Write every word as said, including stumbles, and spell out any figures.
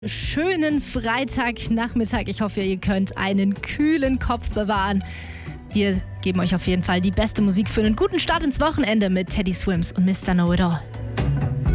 Schönen Freitagnachmittag. Ich hoffe, ihr könnt einen kühlen Kopf bewahren. Wir geben euch auf jeden Fall die beste Musik für einen guten Start ins Wochenende mit Teddy Swims und Mister Know It All.